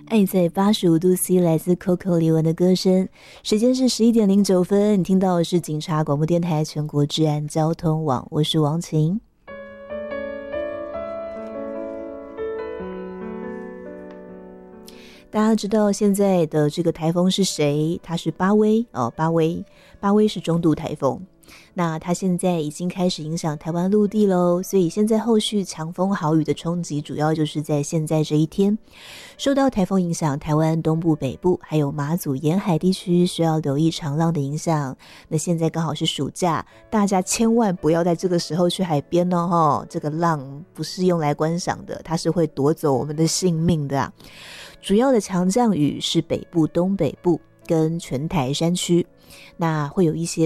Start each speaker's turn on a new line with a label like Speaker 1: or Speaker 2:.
Speaker 1: 爱在85°C，来自 Coco 李玟的歌声。时间是11点09分，你听到的是警察广播电台全国治安交通网，我是王晴。大家知道现在的这个台风是谁？它是巴威哦，巴威是中度台风。那它现在已经开始影响台湾陆地咯，所以现在后续强风豪雨的冲击主要就是在现在这一天。受到台风影响，台湾东部北部还有马祖沿海地区需要留意长浪的影响。那现在刚好是暑假，大家千万不要在这个时候去海边哦，这个浪不是用来观赏的，它是会夺走我们的性命的啊。主要的强降雨是北部、东北部跟全台山区，那会有一些